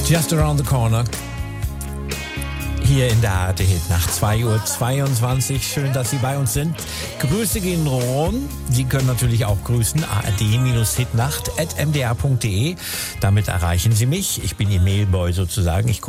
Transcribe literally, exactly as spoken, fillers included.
Just Around the Corner. Hier in der Arte Hit nach zwei Uhr zweiundzwanzig. Schön, dass Sie bei uns sind. Grüße gehen rum. Sie können natürlich auch grüßen. A R D-Hitnacht at m d r punkt d e. Damit erreichen Sie mich. Ich bin Ihr Mailboy sozusagen. Ich